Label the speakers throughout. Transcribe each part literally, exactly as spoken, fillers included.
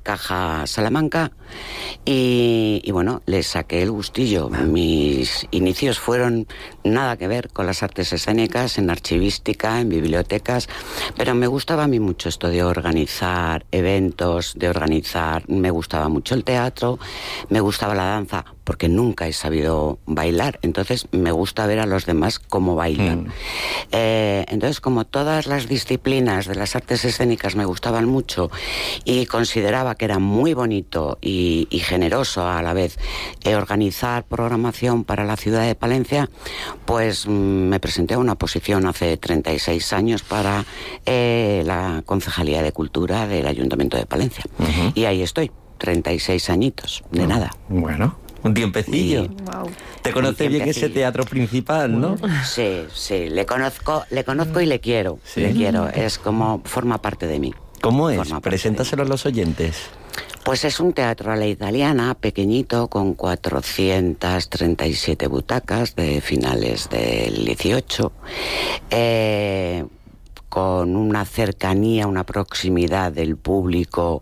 Speaker 1: Caja Salamanca y, y bueno, le saqué el gustillo. Mis inicios fueron nada que ver con las artes escénicas, en archivística, en bibliotecas, pero me gustaba a mí mucho esto de organizar eventos, de organizar, me gustaba mucho el teatro, me gustaba la danza, porque nunca he sabido bailar, entonces me gusta ver a los demás cómo bailan. Mm. Eh, entonces, como todas las disciplinas de las artes escénicas me gustaban mucho y consideraba que era muy bonito y, y generoso a la vez eh, organizar programación para la ciudad de Palencia, pues mm, me presenté a una oposición hace treinta y seis años para eh, la Concejalía de Cultura del Ayuntamiento de Palencia. Uh-huh. Y ahí estoy, treinta y seis añitos, de uh-huh. nada.
Speaker 2: Bueno... Un tiempecillo.
Speaker 3: Wow.
Speaker 2: Te conoce bien ese teatro principal, ¿no?
Speaker 1: Sí, sí, le conozco, le conozco y le quiero. ¿Sí? Le quiero, es como, forma parte de mí.
Speaker 2: ¿Cómo es? Preséntaselo a los oyentes.
Speaker 1: Pues es un teatro a la italiana, pequeñito, con cuatrocientas treinta y siete butacas de finales del dieciocho. Eh... con una cercanía, una proximidad del público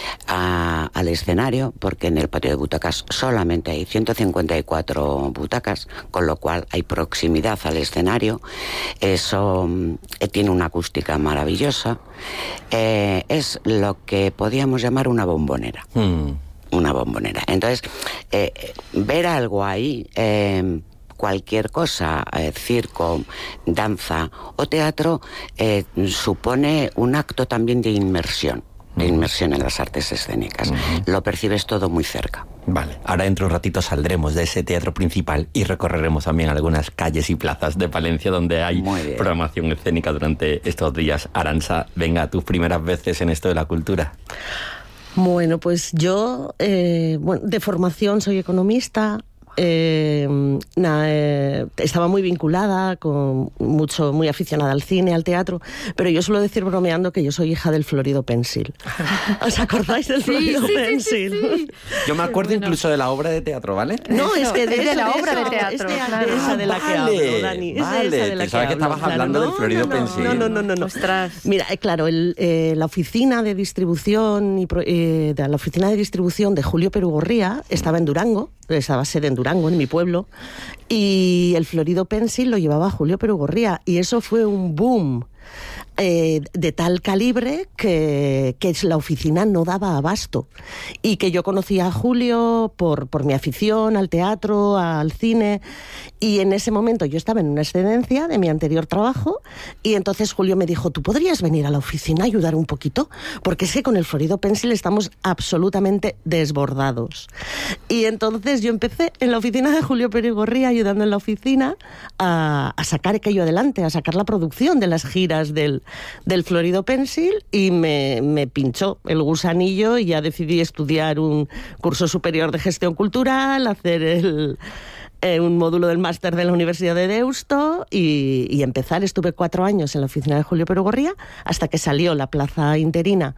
Speaker 1: a, al escenario, porque en el patio de butacas solamente hay ciento cincuenta y cuatro butacas, con lo cual hay proximidad al escenario. Eso eh, tiene una acústica maravillosa. Eh, es lo que podíamos llamar una bombonera. Mm. Una bombonera. Entonces, eh, ver algo ahí... Eh, cualquier cosa, eh, circo, danza o teatro, eh, supone un acto también de inmersión, de inmersión en las artes escénicas. Uh-huh. Lo percibes todo muy cerca.
Speaker 2: Vale, ahora dentro de un ratito saldremos de ese teatro principal y recorreremos también algunas calles y plazas de Palencia donde hay programación escénica durante estos días. Arantxa, venga, tus primeras veces en esto de la cultura.
Speaker 3: Bueno, pues yo, eh, bueno, de formación soy economista. Eh, na, eh, estaba muy vinculada, con mucho, muy aficionada al cine, al teatro, pero yo suelo decir bromeando que yo soy hija del Florido Pensil. ¿Os acordáis del sí, Florido
Speaker 4: sí,
Speaker 3: Pensil?
Speaker 4: Sí, sí, sí.
Speaker 2: Yo me acuerdo bueno. incluso de la obra de teatro, ¿vale?
Speaker 3: No, es que de,
Speaker 4: de
Speaker 3: eso,
Speaker 4: la
Speaker 3: de
Speaker 4: obra
Speaker 3: eso,
Speaker 4: de teatro,
Speaker 3: es de,
Speaker 4: claro.
Speaker 3: de esa de la
Speaker 2: vale,
Speaker 3: que hablo, Dani. Es
Speaker 2: vale,
Speaker 3: de esa de la
Speaker 2: pensaba
Speaker 3: que,
Speaker 2: que estabas
Speaker 3: claro.
Speaker 2: hablando
Speaker 3: no,
Speaker 2: del Florido
Speaker 3: no,
Speaker 2: Pensil.
Speaker 3: No, no, no, no. no.
Speaker 4: Ostras.
Speaker 3: Mira, eh, claro, el, eh, la oficina de distribución y eh, de la oficina de distribución de Julio Perugorría estaba en Durango, estaba sede en Durango, en mi pueblo, y el Florido Pensil lo llevaba Julio Perugorría, y eso fue un boom eh, de tal calibre que, que la oficina no daba abasto, y que yo conocía a Julio por, por mi afición al teatro, al cine, y en ese momento yo estaba en una excedencia de mi anterior trabajo, y entonces Julio me dijo, ¿tú podrías venir a la oficina a ayudar un poquito? Porque es que con el Florido Pensil estamos absolutamente desbordados. Y entonces yo empecé en la oficina de Julio Perugorría, ayudando en la oficina a, a sacar aquello adelante, a sacar la producción de las giras del, del Florido Pensil, y me, me pinchó el gusanillo y ya decidí estudiar un curso superior de gestión cultural, hacer el... Eh, un módulo del máster de la Universidad de Deusto y, y empezar. Estuve cuatro años en la oficina de Julio Perugorría hasta que salió la plaza interina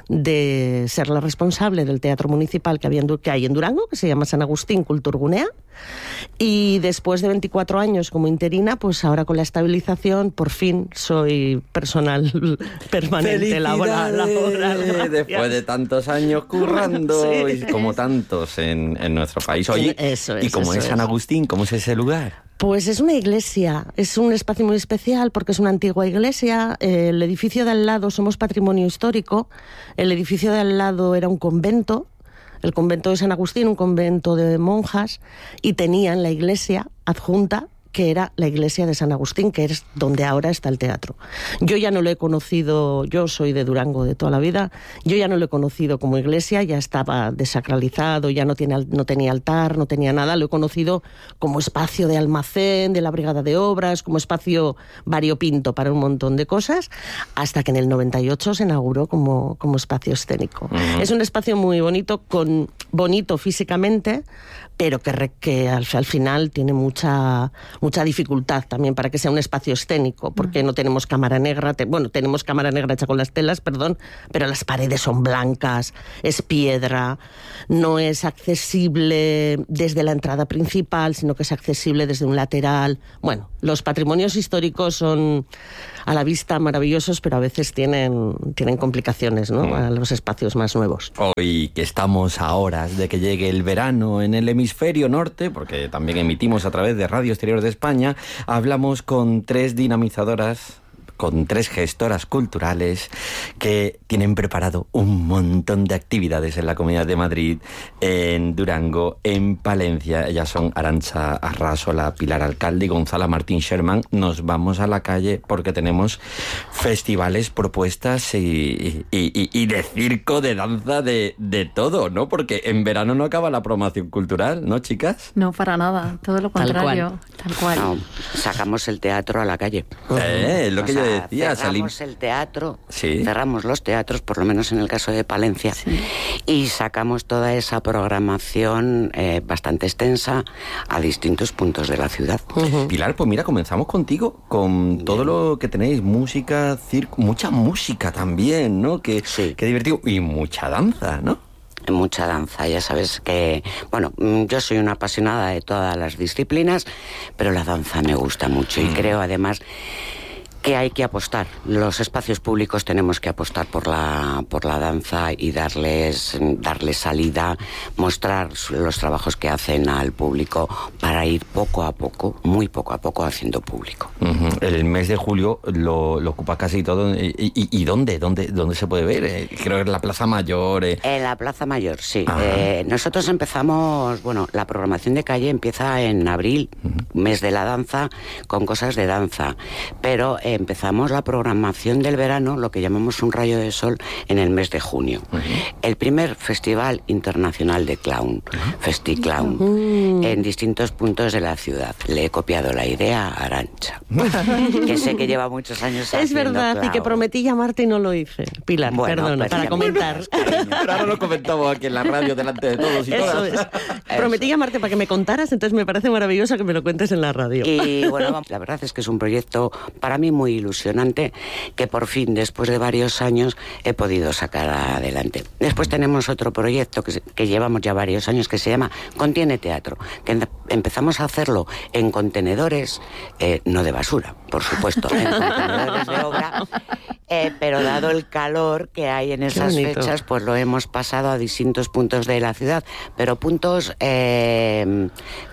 Speaker 3: de ser la responsable del teatro municipal que, había en, que hay en Durango, que se llama San Agustín Kulturgunea, y después de veinticuatro años como interina, pues ahora con la estabilización por fin soy personal permanente laboral ahora.
Speaker 2: Después de tantos años currando, sí, y como tantos en, en nuestro país. Oye,
Speaker 3: eso es,
Speaker 2: y como es San Agustín, ¿cómo es ese lugar?
Speaker 3: Pues es una iglesia, es un espacio muy especial porque es una antigua iglesia. El edificio de al lado, somos patrimonio histórico, el edificio de al lado era un convento, el convento de San Agustín, un convento de monjas, y tenían la iglesia adjunta, que era la iglesia de San Agustín, que es donde ahora está el teatro. Yo ya no lo he conocido, yo soy de Durango de toda la vida, yo ya no lo he conocido como iglesia, ya estaba desacralizado, ya no, tiene, no tenía altar, no tenía nada, lo he conocido como espacio de almacén, de la brigada de obras, como espacio variopinto para un montón de cosas, hasta que en el noventa y ocho se inauguró como, como espacio escénico. Uh-huh. Es un espacio muy bonito, con, bonito físicamente, pero que, que al, al final tiene mucha... mucha dificultad también para que sea un espacio escénico, porque no tenemos cámara negra, te, bueno, tenemos cámara negra hecha con las telas, perdón, pero las paredes son blancas, es piedra, no es accesible desde la entrada principal, sino que es accesible desde un lateral. Bueno, los patrimonios históricos son a la vista maravillosos, pero a veces tienen, tienen complicaciones, ¿no? Mm. A los espacios más nuevos.
Speaker 2: Hoy que estamos a horas de que llegue el verano en el hemisferio norte, porque también emitimos a través de Radio Exterior de España, hablamos con tres dinamizadoras, con tres gestoras culturales que tienen preparado un montón de actividades en la Comunidad de Madrid, en Durango, en Palencia. Ellas son Arantxa Arrasola, Pilar Alcalde y Gonzala Martín Sherman. Nos vamos a la calle porque tenemos festivales, propuestas y, y, y, y de circo, de danza, de, de todo, ¿no? Porque en verano no acaba la programación cultural, ¿no, chicas?
Speaker 4: No, para nada, todo lo contrario.
Speaker 1: Tal cual. Tal cual. No, sacamos el teatro a la calle.
Speaker 2: Eh, lo que
Speaker 1: o sea,
Speaker 2: yo decía,
Speaker 1: cerramos
Speaker 2: salim...
Speaker 1: el teatro,
Speaker 2: sí.
Speaker 1: cerramos los teatros, por lo menos en el caso de Palencia, sí. y sacamos toda esa programación eh, bastante extensa a distintos puntos de la ciudad.
Speaker 2: Uh-huh. Pilar, pues mira, comenzamos contigo, con Bien. todo lo que tenéis, música, circo, mucha música también, ¿no? Que,
Speaker 1: sí.
Speaker 2: que divertido, y mucha danza, ¿no?
Speaker 1: Mucha danza, ya sabes que, bueno, yo soy una apasionada de todas las disciplinas, pero la danza me gusta mucho y mm. creo además que hay que apostar. Los espacios públicos tenemos que apostar por la por la danza y darles darles salida, mostrar los trabajos que hacen al público para ir poco a poco, muy poco a poco haciendo público.
Speaker 2: Uh-huh. El mes de julio lo, lo ocupa casi todo. ¿Y, y, y dónde? ¿Dónde dónde se puede ver? Eh, creo que en la Plaza Mayor. Eh.
Speaker 1: En la Plaza Mayor, sí. Eh, nosotros empezamos, bueno, la programación de calle empieza en abril, uh-huh. mes de la danza, con cosas de danza, pero eh, empezamos la programación del verano, lo que llamamos un rayo de sol, en el mes de junio. Uh-huh. El primer Festival Internacional de Clown, uh-huh. FestiClown, uh-huh. en distintos puntos de la ciudad. Le he copiado la idea a Arantxa, que sé que lleva muchos años haciendo
Speaker 3: Es verdad,
Speaker 1: clown.
Speaker 3: Y que prometí llamarte y no lo hice. Pilar,
Speaker 1: bueno,
Speaker 3: perdona, para comentar.
Speaker 2: Pero ahora lo comentamos aquí en la radio delante de todos y
Speaker 3: Eso
Speaker 2: todas.
Speaker 3: Es. Prometí llamarte para que me contaras, entonces me parece maravilloso que me lo cuentes en la radio.
Speaker 1: Y bueno, la verdad es que es un proyecto para mí muy ilusionante que por fin, después de varios años, he podido sacar adelante. Después tenemos otro proyecto que, que llevamos ya varios años que se llama Contiene Teatro, que empezamos a hacerlo en contenedores, eh, no de basura, por supuesto, en contenedores de obra, eh, pero dado el calor que hay en esas fechas, pues lo hemos pasado a distintos puntos de la ciudad, pero puntos eh,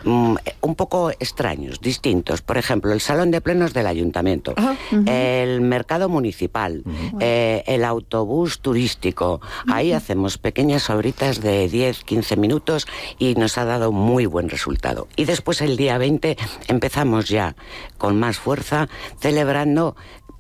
Speaker 1: un poco extraños, distintos. Por ejemplo, el Salón de Plenos del Ayuntamiento, uh-huh. el Mercado Municipal, uh-huh. eh, el autobús turístico. Uh-huh. Ahí hacemos pequeñas obritas de diez, quince minutos y nos ha dado muy buen resultado. Y después el día veinte empezamos ya con más fuerza celebrando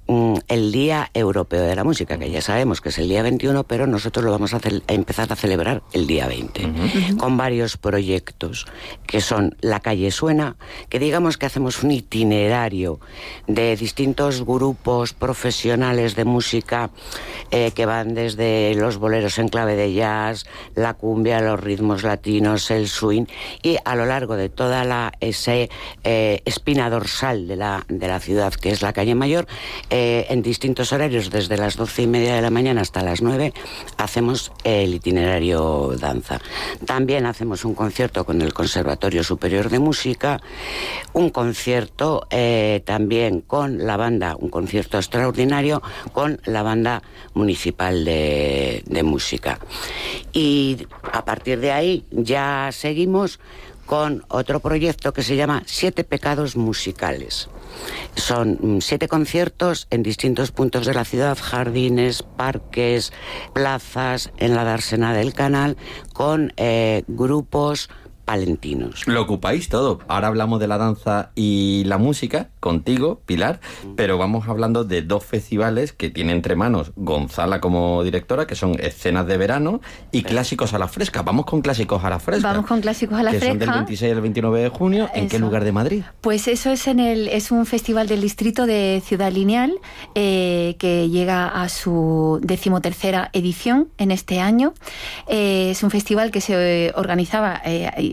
Speaker 1: el Día Europeo de la Música, que ya sabemos que es el día veintiuno, pero nosotros lo vamos a, ce- a empezar a celebrar el día veinte, uh-huh. con varios proyectos, que son La Calle Suena, que digamos que hacemos un itinerario de distintos grupos profesionales de música eh, que van desde los boleros en clave de jazz, la cumbia, los ritmos latinos, el swing, y a lo largo de toda la ese, eh, espina dorsal de la, de la ciudad, que es la Calle Mayor, eh, en distintos horarios, desde las doce y media de la mañana hasta las nueve, hacemos el itinerario danza. También hacemos un concierto con el Conservatorio Superior de Música, un concierto eh, también con la banda, un concierto extraordinario con la banda municipal de, de música. Y a partir de ahí ya seguimos con otro proyecto que se llama Siete Pecados Musicales. Son siete conciertos en distintos puntos de la ciudad, jardines, parques, plazas, en la dársena del Canal, con eh, grupos palentinos.
Speaker 2: Lo ocupáis todo. Ahora hablamos de la danza y la música contigo, Pilar, pero vamos hablando de dos festivales que tiene entre manos Gonzala como directora, que son Escenas de Verano y Clásicos a la Fresca. Vamos con Clásicos a la Fresca.
Speaker 4: Vamos con Clásicos a la
Speaker 2: que
Speaker 4: Fresca.
Speaker 2: Que son del veintiséis al veintinueve de junio. ¿En eso. Qué lugar de Madrid?
Speaker 4: Pues eso es en el es un festival del distrito de Ciudad Lineal eh, que llega a su decimotercera edición en este año. Eh, es un festival que se organizaba eh,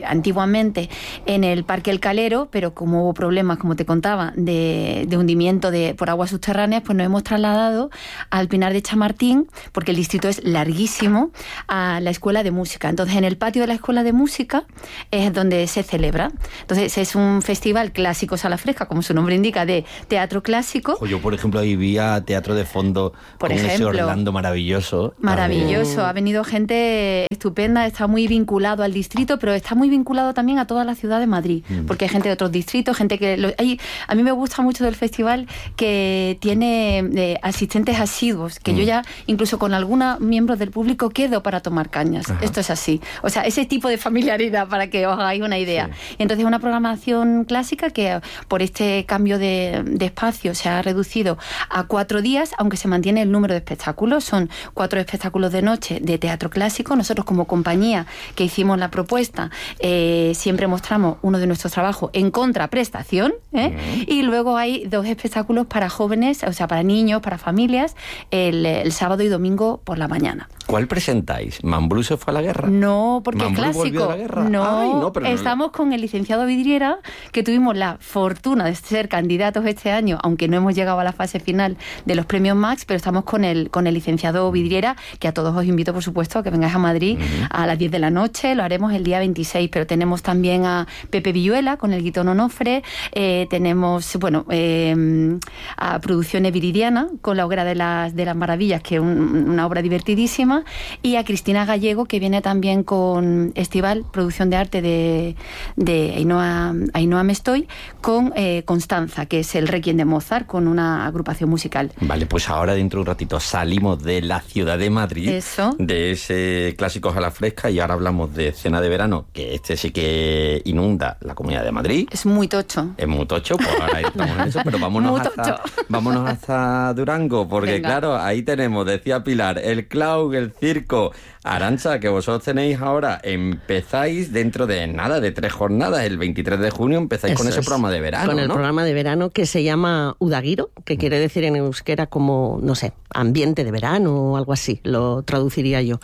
Speaker 4: antiguamente en el Parque El Calero, pero como hubo problemas, como te contaba, de, de hundimiento de, por aguas subterráneas, pues nos hemos trasladado al Pinar de Chamartín, porque el distrito es larguísimo, a la Escuela de Música. Entonces, en el patio de la Escuela de Música es donde se celebra. Entonces, es un festival clásico Sala Fresca, como su nombre indica, de teatro clásico.
Speaker 2: Yo, por ejemplo, ahí vi a teatro de fondo por con ejemplo, ese Orlando maravilloso.
Speaker 4: Maravilloso. También. Ha venido gente estupenda, está muy vinculado al distrito, pero está muy vinculado también a toda la ciudad de Madrid, mm. porque hay gente de otros distritos, gente que... Lo, hay, a mí me gusta mucho del festival que tiene eh, asistentes asiduos, que mm. yo ya, incluso con algunos miembros del público, quedo para tomar cañas. Ajá. Esto es así. O sea, ese tipo de familiaridad, para que os hagáis una idea. Sí. Entonces, una programación clásica que por este cambio de, de espacio se ha reducido a cuatro días, aunque se mantiene el número de espectáculos. Son cuatro espectáculos de noche de teatro clásico. Nosotros, como compañía que hicimos la propuesta, eh, siempre mostramos uno de nuestros trabajos en contraprestación, ¿eh? Uh-huh. Y luego hay dos espectáculos para jóvenes, o sea, para niños, para familias, el, el sábado y domingo por la mañana.
Speaker 2: ¿Cuál presentáis? ¿Mambrú se fue a la guerra?
Speaker 4: No, porque
Speaker 2: ¿Mambrú
Speaker 4: es clásico.
Speaker 2: volvió a la guerra?
Speaker 4: No,
Speaker 2: Ay, no, pero
Speaker 4: estamos
Speaker 2: no...
Speaker 4: con el licenciado Vidriera, que tuvimos la fortuna de ser candidatos este año, aunque no hemos llegado a la fase final de los premios Max, pero estamos con el, con el licenciado Vidriera, que a todos os invito, por supuesto, a que vengáis a Madrid uh-huh. a las diez de la noche. Lo haremos el día veintiséis, pero tenemos también a Pepe Villuela con el Guitón Onofre, eh, tenemos, bueno, eh, a Producciones Viridiana con la Hoguera de las, de las Maravillas, que es un, una obra divertidísima, y a Cristina Gallego, que viene también con Estival, producción de arte de, de Ainhoa, Ainhoa Mestoy, con eh, Constanza, que es el Requiem de Mozart, con una agrupación musical.
Speaker 2: Vale, pues ahora dentro de un ratito salimos de la ciudad de Madrid,
Speaker 4: Eso.
Speaker 2: de ese clásico a la fresca, y ahora hablamos de Cena de Verano, que este sí que inunda la Comunidad de Madrid.
Speaker 4: Es muy tocho.
Speaker 2: Es muy tocho, pues ahora estamos en eso, pero vámonos, hasta, vámonos hasta Durango, porque Venga. Claro, ahí tenemos, decía Pilar, el clown, el circo. Arantxa, que vosotros tenéis ahora, empezáis dentro de nada, de tres jornadas, el veintitrés de junio empezáis Eso con ese es. programa de verano,
Speaker 3: Con el
Speaker 2: ¿no?
Speaker 3: programa de verano que se llama Udagiro, que mm. quiere decir en euskera como, no sé, ambiente de verano o algo así, lo traduciría yo.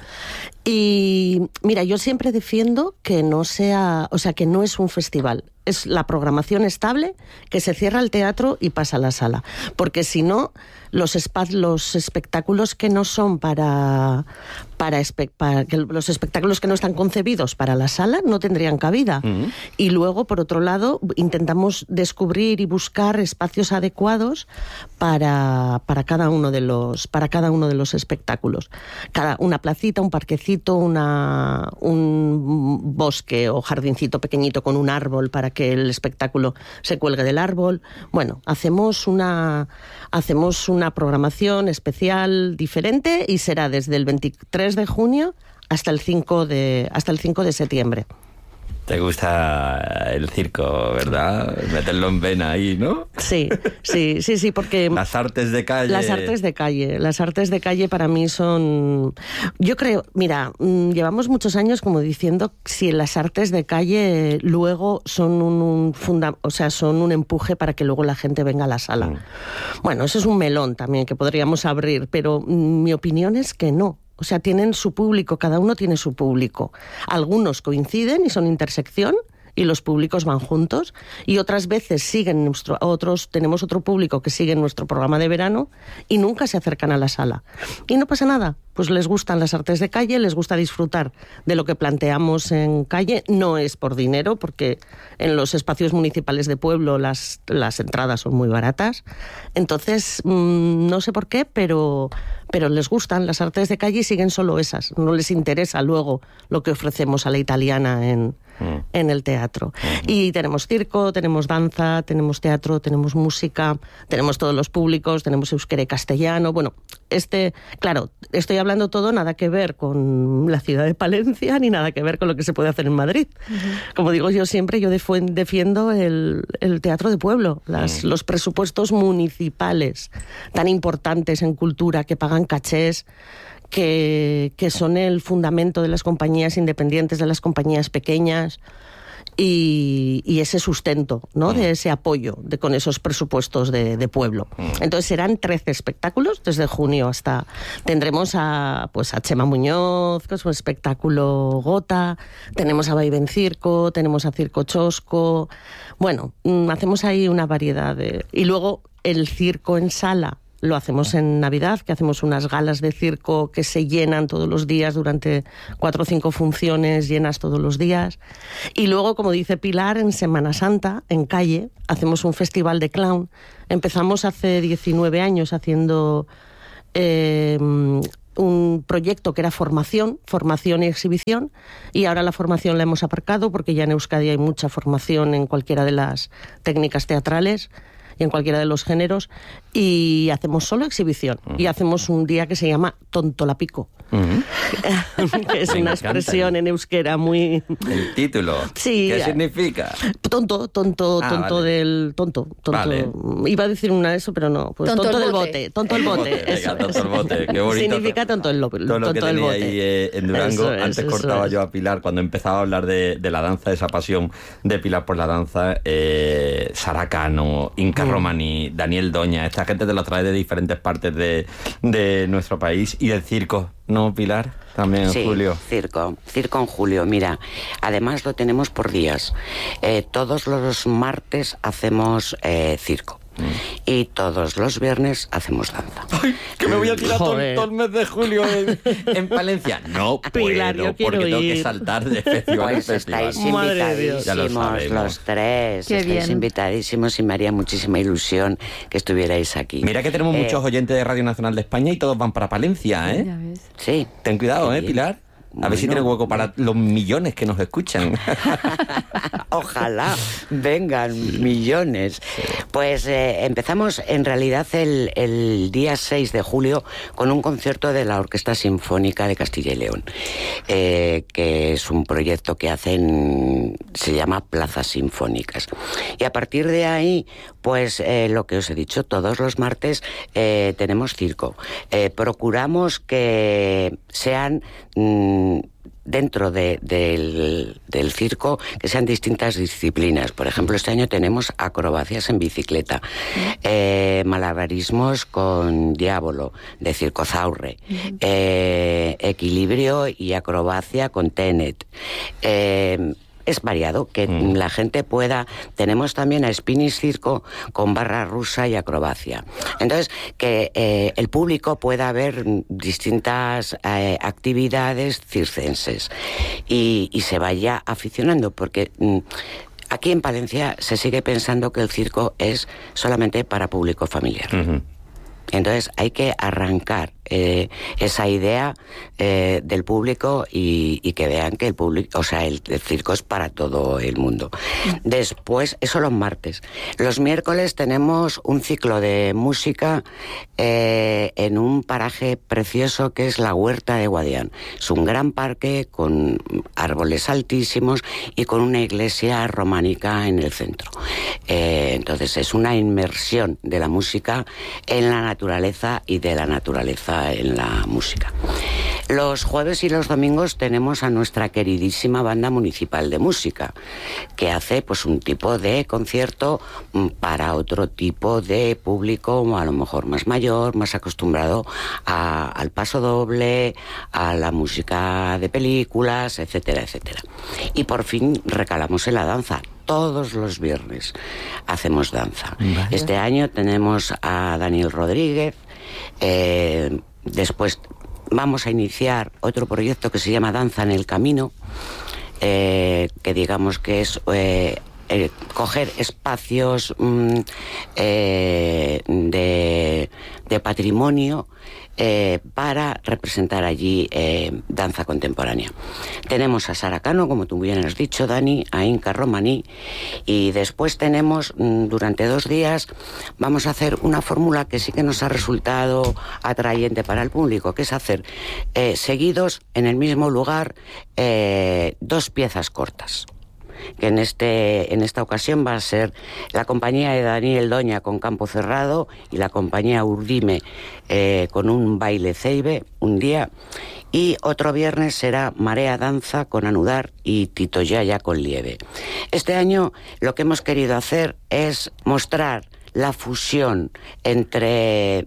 Speaker 3: Y mira, yo siempre defiendo que no sea, o sea, que no es un festival. Es la programación estable, que se cierra el teatro y pasa a la sala. Porque si no, los, espa- los espectáculos que no son para... para, espe- para que los espectáculos que no están concebidos para la sala no tendrían cabida. Uh-huh. Y luego, por otro lado, intentamos descubrir y buscar espacios adecuados para, para, cada, uno de los, para cada uno de los espectáculos. Cada, una placita, un parquecito, una, un bosque o jardincito pequeñito con un árbol para que el espectáculo se cuelgue del árbol. Bueno, hacemos una, hacemos una programación especial diferente y será desde el veintitrés de junio hasta el cinco de, hasta el cinco de septiembre.
Speaker 2: Te gusta el circo, ¿verdad? Meterlo en vena ahí, ¿no?
Speaker 3: Sí, sí, sí, sí, porque...
Speaker 2: Las artes de calle.
Speaker 3: Las artes de calle. Las artes de calle para mí son... Yo creo, mira, llevamos muchos años como diciendo si las artes de calle luego son un, un funda... o sea, son un empuje para que luego la gente venga a la sala. Mm. Bueno, eso es un melón también que podríamos abrir, pero mi opinión es que no. O sea, tienen su público, cada uno tiene su público. Algunos coinciden y son intersección y los públicos van juntos, y otras veces siguen nuestro, otros tenemos otro público que sigue nuestro programa de verano y nunca se acercan a la sala. Y no pasa nada, pues les gustan las artes de calle, les gusta disfrutar de lo que planteamos en calle. No es por dinero, porque en los espacios municipales de pueblo las, las entradas son muy baratas. Entonces, mmm, no sé por qué, pero, pero les gustan las artes de calle y siguen solo esas. No les interesa luego lo que ofrecemos a la italiana en, mm. en el teatro. Mm-hmm. Y tenemos circo, tenemos danza, tenemos teatro, tenemos música, tenemos todos los públicos, tenemos euskera y castellano. Bueno, este, claro, estoy hablando todo nada que ver con la ciudad de Palencia ni nada que ver con lo que se puede hacer en Madrid. Uh-huh. Como digo yo siempre, yo defu- defiendo el, el teatro de pueblo, las, uh-huh. los presupuestos municipales tan importantes en cultura que pagan cachés, que, que son el fundamento de las compañías independientes, de las compañías pequeñas. y, y ese sustento, ¿no? Mm. de ese apoyo de, con esos presupuestos de, de pueblo. Mm. Entonces serán trece espectáculos desde junio hasta... Tendremos a, pues, a Chema Muñoz, que es un espectáculo gota, tenemos a Vaivén Circo, tenemos a Circo Chosco... Bueno, hacemos ahí una variedad de... Y luego el circo en sala lo hacemos en Navidad, que hacemos unas galas de circo que se llenan todos los días durante cuatro o cinco funciones llenas todos los días. Y luego, como dice Pilar, en Semana Santa, en calle, hacemos un festival de clown. Empezamos hace diecinueve años haciendo... Eh, un proyecto que era formación, formación y exhibición, y ahora la formación la hemos aparcado porque ya en Euskadi hay mucha formación en cualquiera de las técnicas teatrales y en cualquiera de los géneros, y hacemos solo exhibición. Uh-huh. Y hacemos un día que se llama Tontolapico. Uh-huh. Que es Me una expresión en euskera muy...
Speaker 2: El título.
Speaker 3: Sí.
Speaker 2: ¿Qué significa?
Speaker 3: Tonto, tonto, ah, tonto vale. del... Tonto, tonto. Vale. Iba a decir una de eso, pero no. Pues tonto, tonto del bote. bote. Tonto el bote. bote. Eso,
Speaker 2: Venga, tonto el bote. Qué bonito.
Speaker 3: Significa tonto el, lo,
Speaker 2: todo lo
Speaker 3: tonto
Speaker 2: que
Speaker 3: el bote.
Speaker 2: Ahí, eh, en Durango.
Speaker 3: Es,
Speaker 2: Antes cortaba es. yo a Pilar cuando empezaba a hablar de, de la danza, de esa pasión de Pilar por la danza. Eh, Sara Cano, Inca mm. Romaní, Daniel Doña. Esta gente te lo trae de diferentes partes de, de nuestro país. Y del circo, ¿no, Pilar? También en
Speaker 1: sí,
Speaker 2: julio.
Speaker 1: circo, circo en julio. Mira, además lo tenemos por días. Eh, todos los martes hacemos eh, circo. Mm. Y todos los viernes hacemos danza.
Speaker 2: ¡Ay, que me voy a tirar todo, todo el mes de julio en, en Palencia! No
Speaker 3: Pilar,
Speaker 2: puedo, porque
Speaker 3: ir.
Speaker 2: tengo que saltar de festival
Speaker 1: pues
Speaker 2: en festival.
Speaker 1: Estáis invitadísimos los tres.
Speaker 4: Qué
Speaker 1: estáis
Speaker 4: bien.
Speaker 1: invitadísimos y me haría muchísima ilusión que estuvierais aquí.
Speaker 2: Mira que tenemos eh, muchos oyentes de Radio Nacional de España y todos van para Palencia, ¿eh?
Speaker 4: Ya ves.
Speaker 1: Sí.
Speaker 2: Ten cuidado,
Speaker 1: Qué
Speaker 2: ¿eh,
Speaker 1: bien.
Speaker 2: Pilar? A
Speaker 1: Bueno,
Speaker 2: ver si tiene hueco para los millones que nos escuchan.
Speaker 1: Ojalá vengan millones. Pues eh, empezamos en realidad el, el día seis de julio con un concierto de la Orquesta Sinfónica de Castilla y León, eh, que es un proyecto que hacen, se llama Plazas Sinfónicas. Y a partir de ahí, pues eh, lo que os he dicho, todos los martes eh, tenemos circo. Eh, procuramos que sean... Mmm, dentro de, del, del circo, que sean distintas disciplinas. Por ejemplo, este año tenemos acrobacias en bicicleta, eh, malabarismos con diablo, de Circozaurre, uh-huh. eh, equilibrio y acrobacia con Tenet. Eh, Es variado, que mm. la gente pueda... Tenemos también a Spinning Circo con barra rusa y acrobacia. Entonces, que eh, el público pueda ver distintas eh, actividades circenses y, y se vaya aficionando, porque... Mm, aquí en Palencia se sigue pensando que el circo es solamente para público familiar. Uh-huh. Entonces hay que arrancar eh, esa idea eh, del público y, y que vean que el público, o sea, el, el circo es para todo el mundo. Después, eso los martes. Los miércoles tenemos un ciclo de música eh, en un paraje precioso que es la Huerta de Guadián. Es un gran parque con árboles altísimos y con una iglesia románica en el centro. Eh, entonces es una inmersión de la música en la naturaleza y de la naturaleza en la música. Los jueves y los domingos tenemos a nuestra queridísima banda municipal de música, que hace pues un tipo de concierto para otro tipo de público, a lo mejor más mayor, más acostumbrado a, al paso doble, a la música de películas, etcétera, etcétera. Y por fin recalamos en la danza. Todos los viernes hacemos danza. Vale. Este año tenemos a Daniel Rodríguez, eh, después vamos a iniciar otro proyecto que se llama Danza en el Camino, eh, que digamos que es eh, eh, coger espacios mm, eh, de, de patrimonio eh, para representar allí eh, danza contemporánea. Tenemos a Sara Cano, como tú bien has dicho, Dani, a Inca Romaní, y después tenemos, mm, durante dos días, vamos a hacer una fórmula que sí que nos ha resultado atrayente para el público, que es hacer eh, seguidos en el mismo lugar eh, dos piezas cortas. que en este en esta ocasión va a ser la compañía de Daniel Doña con Campo Cerrado y la compañía Urdime eh, con un baile ceibe un día, y otro viernes será Marea Danza con Anudar y Tito Yaya con Lieve. Este año lo que hemos querido hacer es mostrar la fusión entre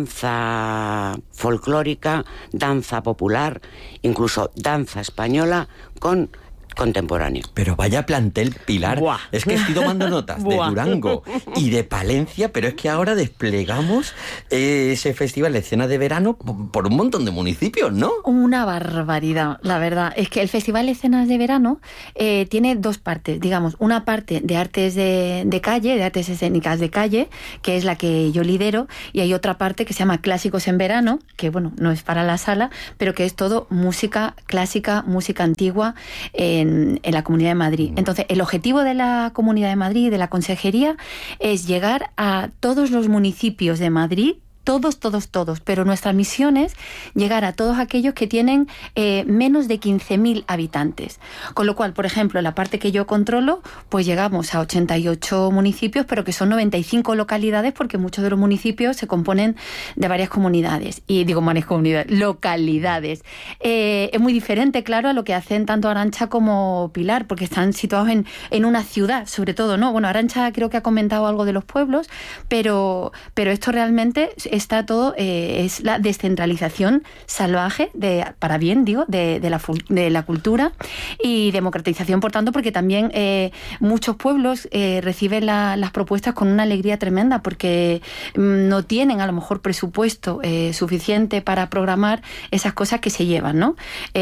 Speaker 1: danza folclórica, danza popular, incluso danza española con contemporáneo.
Speaker 2: Pero vaya plantel, Pilar. Buah. Es que estoy tomando notas de Durango y de Palencia, pero es que ahora desplegamos eh, ese festival de escena de verano por, por un montón de municipios, ¿no?
Speaker 4: Una barbaridad, la verdad. Es que el Festival de Escenas de Verano eh, tiene dos partes, digamos, una parte de artes de, de calle, de artes escénicas de calle, que es la que yo lidero, y hay otra parte que se llama Clásicos en Verano, que bueno, no es para la sala, pero que es todo música clásica, música antigua, eh, En, en la Comunidad de Madrid. Entonces, el objetivo de la Comunidad de Madrid, de la Consejería, es llegar a todos los municipios de Madrid, todos, todos, todos, pero nuestra misión es llegar a todos aquellos que tienen eh, menos de quince mil habitantes. Con lo cual, por ejemplo, la parte que yo controlo, pues llegamos a ochenta y ocho municipios, pero que son noventa y cinco localidades, porque muchos de los municipios se componen de varias comunidades. Y digo varias comunidades, localidades. Eh, es muy diferente, claro, a lo que hacen tanto Arantxa como Pilar, porque están situados en, en una ciudad, sobre todo, ¿no? Bueno, Arantxa creo que ha comentado algo de los pueblos, pero, pero esto realmente está todo, eh, es la descentralización salvaje, de, para bien, digo, de, de, la, de la cultura y democratización, por tanto, porque también eh, muchos pueblos eh, reciben la, las propuestas con una alegría tremenda, porque mm, no tienen a lo mejor presupuesto eh, suficiente para programar esas cosas que se llevan, ¿no?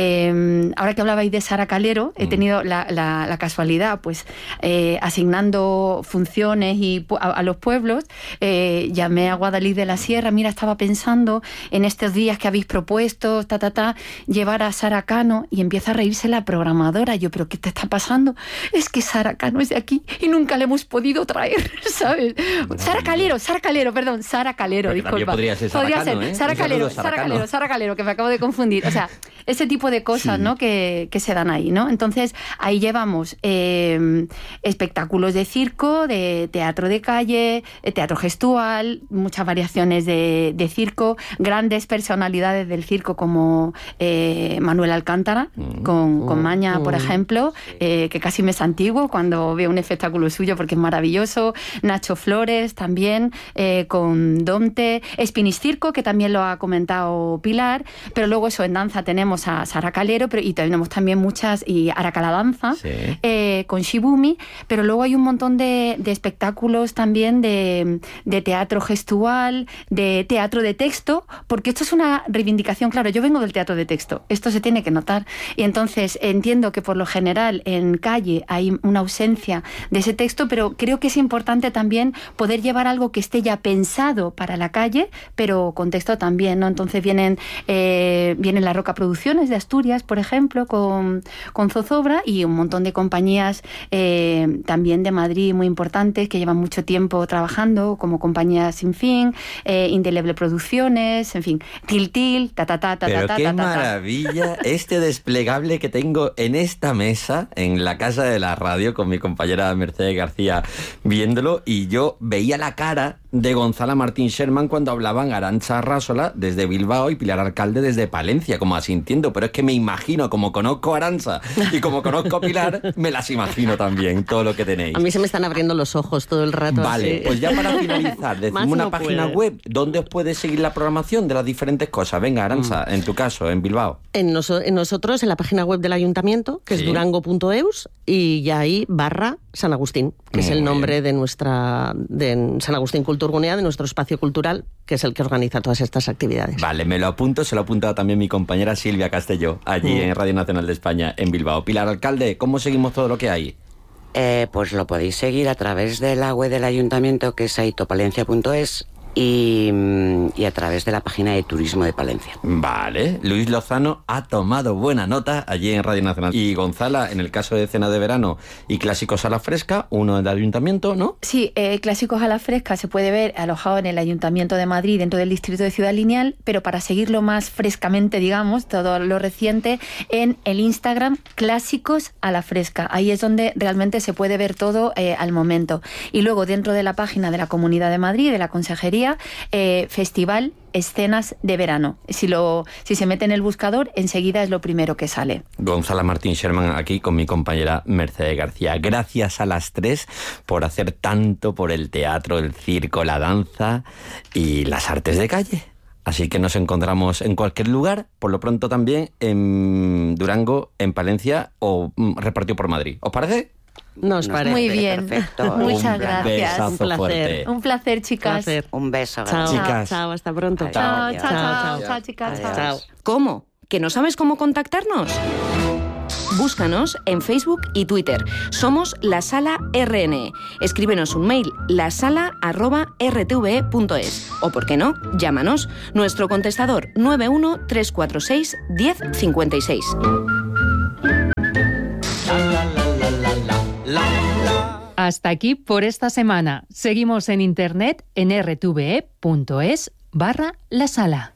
Speaker 4: Eh, ahora que hablabais de Sara Calero, he tenido la, la, la casualidad, pues, eh, asignando funciones y a, a los pueblos, eh, llamé a Guadalix de la Sierra, mira, estaba pensando en estos días que habéis propuesto, ta, ta, ta, llevar a Sara Cano, y empieza a reírse la programadora. Yo, ¿pero qué te está pasando? Es que Sara Cano es de aquí y nunca le hemos podido traer, ¿sabes? Bueno, Sara Calero, Sara Calero, perdón, Sara Calero,
Speaker 2: pero
Speaker 4: disculpa.
Speaker 2: Podría ser Sara
Speaker 4: podría
Speaker 2: Cano,
Speaker 4: ser
Speaker 2: ¿eh?
Speaker 4: Sara Calero,
Speaker 2: Sara
Speaker 4: Sara
Speaker 2: Cano.
Speaker 4: Calero, Sara Calero, que me acabo de confundir. O sea, ese tipo de cosas, sí, ¿no? Que, que se dan ahí, ¿no? Entonces, ahí llevamos eh, espectáculos de circo, de teatro de calle, teatro gestual, muchas variaciones de, de circo, grandes personalidades del circo como eh, Manuel Alcántara, mm. con, con Maña, por ejemplo, eh, que casi me es antiguo cuando veo un espectáculo suyo porque es maravilloso. Nacho Flores también, eh, con Domte, Spinis Circo, que también lo ha comentado Pilar, pero luego eso, en danza tenemos a Sara Calero, pero, y tenemos también muchas, y Aracala Danza, sí, eh, con Shibumi, pero luego hay un montón de, de espectáculos también de, de teatro gestual, de teatro de texto, porque esto es una reivindicación, claro, yo vengo del teatro de texto, esto se tiene que notar, y entonces entiendo que por lo general en calle hay una ausencia de ese texto, pero creo que es importante también poder llevar algo que esté ya pensado para la calle, pero con texto también, ¿no? Entonces vienen, eh, vienen la Roca Producciones de Asturias, por ejemplo, con, con Zozobra, y un montón de compañías eh, también de Madrid muy importantes que llevan mucho tiempo trabajando, como Compañía Sin Fin, eh, Indeleble Producciones, en fin, Tiltil, ta ta ta ta
Speaker 2: Pero
Speaker 4: ta
Speaker 2: qué
Speaker 4: ta ta,
Speaker 2: maravilla este desplegable que tengo en esta mesa, en la casa de la radio, con mi compañera Mercedes García viéndolo, y yo veía la cara de Gonzala Martín Sherman cuando hablaban Arantxa Arrasola desde Bilbao y Pilar Alcalde desde Palencia, como asintiendo, pero es que me imagino, como conozco a Arantxa y como conozco a Pilar, me las imagino también, todo lo que tenéis.
Speaker 3: A mí se me están abriendo los ojos todo el rato.
Speaker 2: Vale,
Speaker 3: así.
Speaker 2: Pues ya para finalizar, decimos una no página
Speaker 3: puede.
Speaker 2: web donde os puede seguir la programación de las diferentes cosas. Venga, Arantxa, mm. en tu caso, en Bilbao.
Speaker 3: En, noso- en nosotros, en la página web del ayuntamiento, que sí, es durango punto eus, y ya ahí barra San Agustín, que Muy es el nombre bien. de nuestra de San Agustín Kulturgunea, de nuestro espacio cultural, que es el que organiza todas estas actividades.
Speaker 2: Vale, me lo apunto, se lo ha apuntado también mi compañera Silvia Castelló, allí mm. en Radio Nacional de España, en Bilbao. Pilar Alcalde, ¿cómo seguimos todo lo que hay?
Speaker 1: Eh, pues lo podéis seguir a través de la web del ayuntamiento, que es aitopalencia punto es, y, y a través de la página de Turismo de Palencia.
Speaker 2: Vale, Luis Lozano ha tomado buena nota allí en Radio Nacional. Y Gonzala, en el caso de Cena de Verano y Clásicos a la Fresca, uno del Ayuntamiento, ¿no?
Speaker 4: Sí, eh, Clásicos a la Fresca se puede ver alojado en el Ayuntamiento de Madrid, dentro del distrito de Ciudad Lineal, pero para seguirlo más frescamente, digamos, todo lo reciente, en el Instagram Clásicos a la Fresca. Ahí es donde realmente se puede ver todo eh, al momento. Y luego dentro de la página de la Comunidad de Madrid, de la Consejería, eh, Festival Escenas de Verano. Si lo si se mete en el buscador, enseguida es lo primero que sale.
Speaker 2: Gonzala Martín Sherman aquí con mi compañera Mercedes García. Gracias a las tres por hacer tanto por el teatro, el circo, la danza y las artes de calle. Así que nos encontramos en cualquier lugar, por lo pronto también en Durango, en Palencia o mm, repartido por Madrid. ¿Os parece?
Speaker 3: Nos parece.
Speaker 4: Muy bien.
Speaker 1: Perfecto.
Speaker 4: Muchas
Speaker 2: Un
Speaker 4: gracias.
Speaker 3: Un placer.
Speaker 2: fuerte.
Speaker 4: Un placer, chicas.
Speaker 3: Un placer.
Speaker 1: Un beso.
Speaker 3: Chao,
Speaker 2: Chicas.
Speaker 3: chao, hasta pronto.
Speaker 4: Chao,
Speaker 1: Adiós.
Speaker 4: chao, chao,
Speaker 3: Chao.
Speaker 4: chao, chicas.
Speaker 1: Adiós.
Speaker 3: Chao.
Speaker 5: ¿Cómo? ¿Que no sabes cómo contactarnos? Búscanos en Facebook y Twitter. Somos La Sala R N E. Escríbenos un mail, lasala arroba r t v e punto es. O, por qué no, llámanos. Nuestro contestador nueve uno tres cuatro seis uno cero cinco seis.
Speaker 6: Hasta aquí por esta semana. Seguimos en internet en r t v e punto es barra La Sala.